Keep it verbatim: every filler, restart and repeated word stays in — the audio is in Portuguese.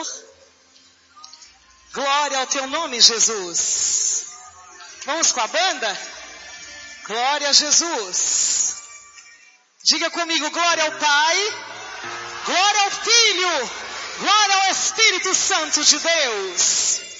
Senhor. Glória ao teu nome, Jesus. Vamos com a banda? Glória a Jesus. Diga comigo, glória ao Pai, glória ao Filho, glória ao Espírito Santo de Deus.